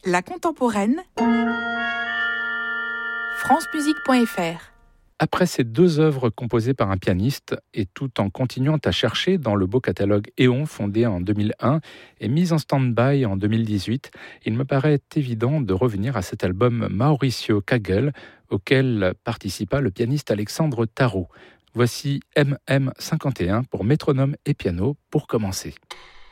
La contemporaine, francemusique.fr. Après ces 2 œuvres composées par un pianiste, et tout en continuant à chercher dans le beau catalogue Éon, fondé en 2001 et mis en stand-by en 2018, il me paraît évident de revenir à cet album Mauricio Kagel, auquel participa le pianiste Alexandre Tarot. Voici MM51 pour métronome et piano pour commencer.